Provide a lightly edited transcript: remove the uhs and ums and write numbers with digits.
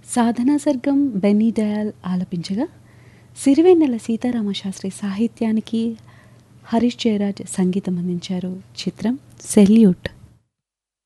సాధనా Sargam Benny Dayal ఆలపించగా Sirivennela Sitaramasastri సాహిత్యానికి హరీష్ జయరాజ్ సంగీతం అందించారు. చిత్రం సెల్యూట్.